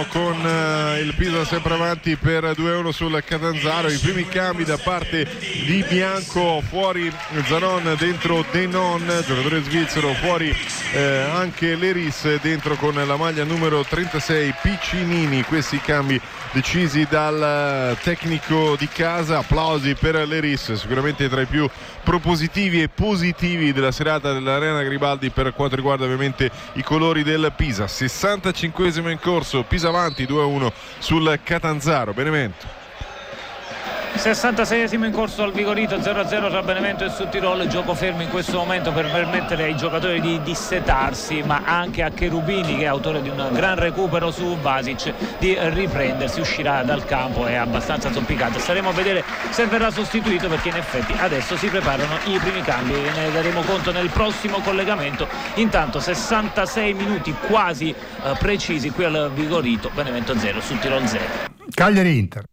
1 con il Pisa sempre avanti per 2-1 sul Catanzaro. I primi cambi da parte di Bianco, fuori Zanon, dentro Denon, giocatore svizzero, fuori anche Leris, dentro con la maglia numero 36 Piccinini. Questi cambi decisi dal tecnico di casa. Applausi per Leris, sicuramente tra i più propositivi e positivi della serata dell'Arena Garibaldi per quanto riguarda ovviamente i colori del Pisa. 65esimo in corso, Pisa avanti 2-1 sul Catanzaro. Benevento. 66esimo in corso al Vigorito, 0-0 tra Benevento e Sudtirolo. Gioco fermo in questo momento per permettere ai giocatori di dissetarsi, ma anche a Cherubini, che è autore di un gran recupero su Vasic, di riprendersi. Uscirà dal campo, è abbastanza zoppicato, staremo a vedere se verrà sostituito, perché in effetti adesso si preparano i primi cambi, ne daremo conto nel prossimo collegamento. Intanto 66 minuti quasi precisi qui al Vigorito, Benevento 0 Sudtirolo 0. Cagliari-Inter.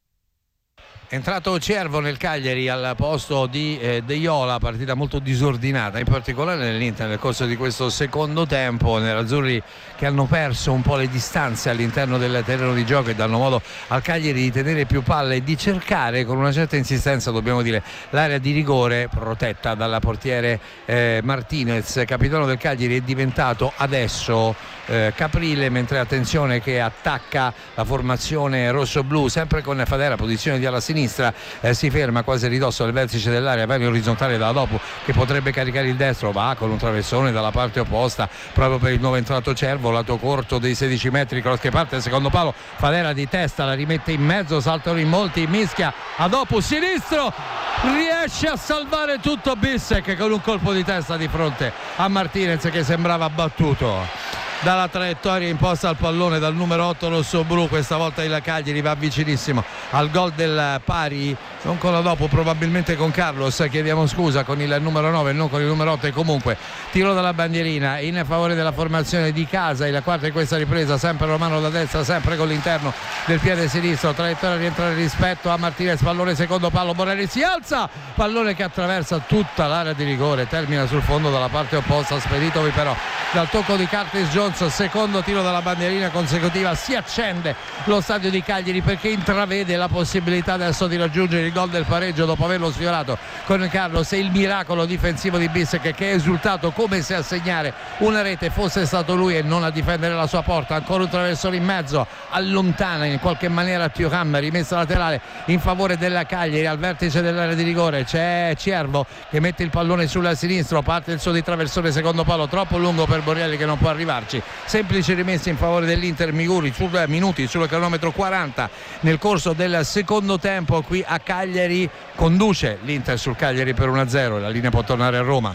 È entrato Cervo nel Cagliari al posto di De Iola, partita molto disordinata, in particolare nell'Inter nel corso di questo secondo tempo, nerazzurri che hanno perso un po' le distanze all'interno del terreno di gioco e danno modo al Cagliari di tenere più palle e di cercare con una certa insistenza, dobbiamo dire, l'area di rigore protetta dal portiere Martinez. Capitano del Cagliari è diventato adesso Caprile, mentre attenzione che attacca la formazione rosso-blu, sempre con Fadera, posizione di alla sinistra. Si ferma quasi a ridosso del vertice dell'area, va in orizzontale da dopo, che potrebbe caricare il destro, va con un traversone dalla parte opposta proprio per il nuovo entrato Cervo, lato corto dei 16 metri, cross che parte al secondo palo, Fadera di testa la rimette in mezzo, saltano in molti, mischia a dopo sinistro, riesce a salvare tutto Bissek con un colpo di testa di fronte a Martinez che sembrava battuto dalla traiettoria imposta al pallone dal numero 8 rosso-blu. Questa volta il Cagliari va vicinissimo al gol del pari, non con la dopo, probabilmente con Carlos, chiediamo scusa, con il numero 9 e non con il numero 8, e comunque tiro dalla bandierina in favore della formazione di casa. Il quarto in questa ripresa, sempre Romano da destra, sempre con l'interno del piede sinistro, traiettoria rientrare rispetto a Martinez, pallone secondo palo, Borelli si alza, pallone che attraversa tutta l'area di rigore, termina sul fondo dalla parte opposta, speditovi però dal tocco di Curtis Jones. Secondo tiro dalla bandierina consecutiva, si accende lo stadio di Cagliari perché intravede la possibilità adesso di raggiungere il gol del pareggio dopo averlo sfiorato con Carlos, e il miracolo difensivo di Bissek che è esultato come se a segnare una rete fosse stato lui e non a difendere la sua porta. Ancora un traversone in mezzo, allontana in qualche maniera Thuram, rimessa laterale in favore della Cagliari. Al vertice dell'area di rigore c'è Cervo che mette il pallone sulla sinistra, parte il suo di traversone secondo palo, troppo lungo per Borelli che non può arrivarci. Semplice rimessa in favore dell'Inter, Miguri minuti sul cronometro 40 nel corso del secondo tempo qui a Cagliari. Conduce l'Inter sul Cagliari per 1-0, la linea può tornare a Roma.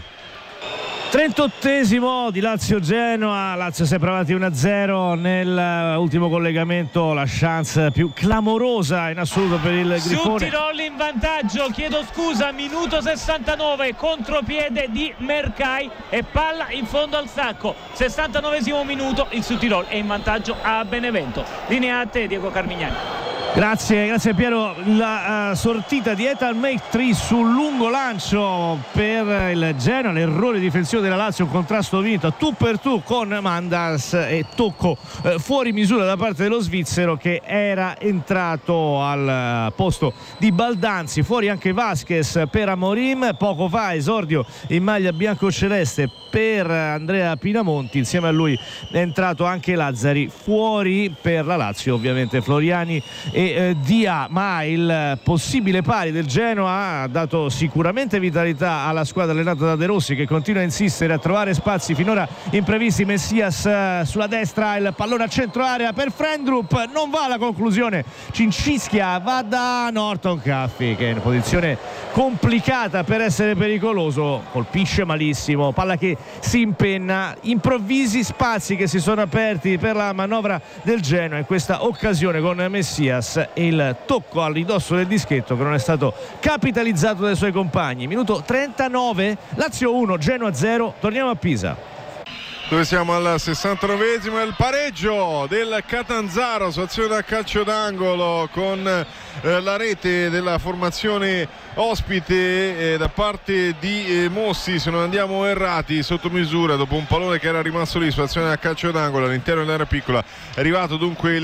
38esimo di Lazio-Genoa, Lazio sempre avanti 1-0 nell'ultimo collegamento, la chance più clamorosa in assoluto per il Grifone. Sudtirolo in vantaggio, chiedo scusa, minuto 69, contropiede di Mercai e palla in fondo al sacco. 69esimo minuto, il Sudtirolo è in vantaggio a Benevento. Linea a te, Diego Carmignani. Grazie Piero. La sortita di Ethan Maitri sul lungo lancio per il Genoa, l'errore difensivo della Lazio, un contrasto vinto tu per tu con Mandans e tocco fuori misura da parte dello svizzero che era entrato al posto di Baldanzi. Fuori anche Vasquez per Amorim, poco fa esordio in maglia biancoceleste per Andrea Pinamonti, insieme a lui è entrato anche Lazzari. Fuori per la Lazio ovviamente Floriani e Dia, ma il possibile pari del Genoa ha dato sicuramente vitalità alla squadra allenata da De Rossi, che continua a insistere a trovare spazi finora imprevisti. Messias sulla destra, il pallone a centro area per Frendrup, non va alla conclusione, Cincischia, va da Norton Caffi che è in posizione complicata per essere pericoloso, colpisce malissimo, palla che si impenna, improvvisi spazi che si sono aperti per la manovra del Genoa in questa occasione con Messias e il tocco al ridosso del dischetto che non è stato capitalizzato dai suoi compagni. Minuto 39, Lazio 1 Genoa 0. Torniamo a Pisa, dove siamo al 69esimo, il pareggio del Catanzaro su azione da calcio d'angolo con la rete della formazione ospite da parte di Mossi. Se non andiamo errati, sotto misura, dopo un pallone che era rimasto lì su azione da calcio d'angolo all'interno dell'area piccola, è arrivato dunque il